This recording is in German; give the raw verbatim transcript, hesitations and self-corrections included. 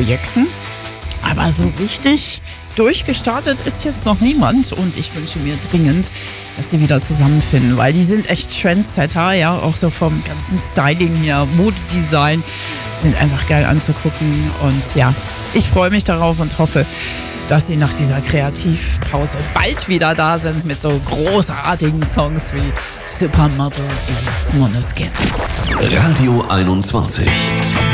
Projekten. Aber so richtig durchgestartet ist jetzt noch niemand und ich wünsche mir dringend, dass sie wieder zusammenfinden, weil die sind echt Trendsetter, ja, auch so vom ganzen Styling her, Modedesign, sind einfach geil anzugucken und ja, ich freue mich darauf und hoffe, dass sie nach dieser Kreativpause bald wieder da sind mit so großartigen Songs wie Supermodel, jetzt Måneskin. Radio einundzwanzig.